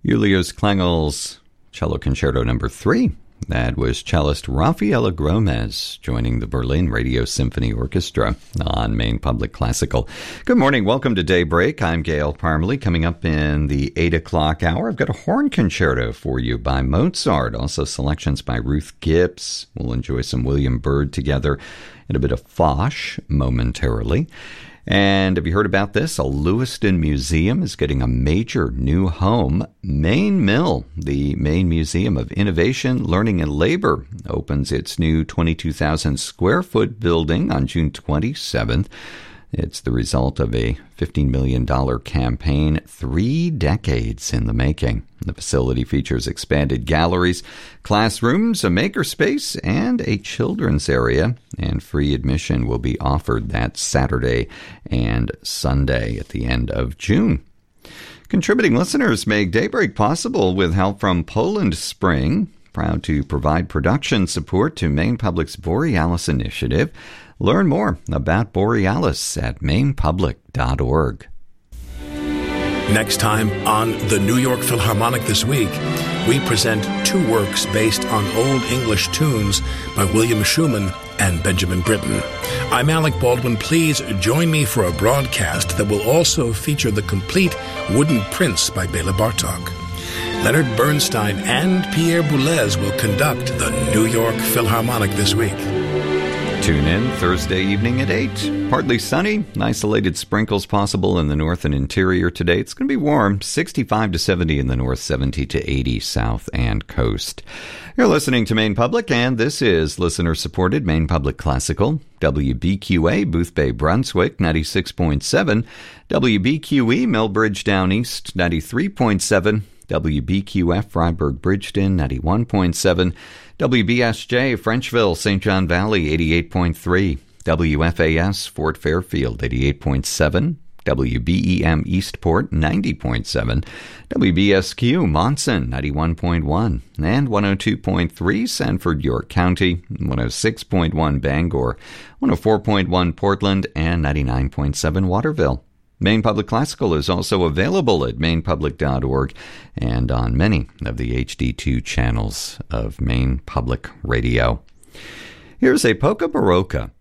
Julius Klengel's Cello Concerto No. 3. That was cellist Rafaela Gomez joining the Berlin Radio Symphony Orchestra on Maine Public Classical. Good morning. Welcome to Daybreak. I'm Gail Parmalee. Coming up in the 8 o'clock hour, I've got a horn concerto for you by Mozart. Also selections by Ruth Gibbs. We'll enjoy some William Byrd together and a bit of Foch momentarily. And have you heard about this? A Lewiston Museum is getting a major new home. Maine Mill, the Maine Museum of Innovation, Learning, and Labor, opens its new 22,000 square foot building on June 27th. It's the result of a $15 million campaign, 3 decades in the making. The facility features expanded galleries, classrooms, a makerspace, and a children's area. And free admission will be offered that Saturday and Sunday at the end of June. Contributing listeners make Daybreak possible with help from Poland Spring, proud to provide production support to Maine Public's Borealis Initiative. Learn more about Borealis at mainepublic.org. Next time on the New York Philharmonic This Week, we present 2 works based on Old English tunes by William Schumann and Benjamin Britten. I'm Alec Baldwin. Please join me for a broadcast that will also feature the complete Wooden Prince by Bela Bartok. Leonard Bernstein and Pierre Boulez will conduct the New York Philharmonic This Week. Tune in Thursday evening at 8. Partly sunny, isolated sprinkles possible in the north and interior today. It's going to be warm, 65 to 70 in the north, 70 to 80 south and coast. You're listening to Maine Public, and this is listener-supported Maine Public Classical. WBQA, Boothbay, Brunswick, 96.7. WBQE, Millbridge Down East, 93.7. WBQF, Freiburg, Bridgeton, 91.7. WBSJ, Frenchville, St. John Valley, 88.3. WFAS, Fort Fairfield, 88.7. WBEM, Eastport, 90.7. WBSQ, Monson, 91.1. And 102.3, Sanford, York County, 106.1, Bangor, 104.1, Portland, and 99.7, Waterville. Maine Public Classical is also available at mainepublic.org and on many of the HD2 channels of Maine Public Radio. Here's a polka barocca